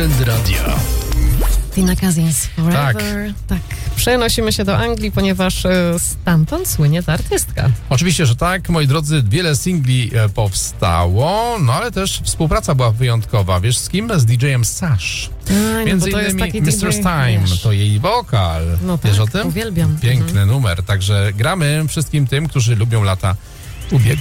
Radio. Tina Cousins Forever. Tak. Przenosimy się do Anglii, ponieważ stamtąd słynie ta artystka. Oczywiście, że tak, moi drodzy, wiele singli powstało, no ale też współpraca była wyjątkowa. Wiesz z kim? Z DJ-em Sash. Między innymi Mr. Time, to jej wokal. No wiesz tak, o tym? uwielbiam. Piękny numer, także gramy wszystkim tym, którzy lubią lata ubiegłe.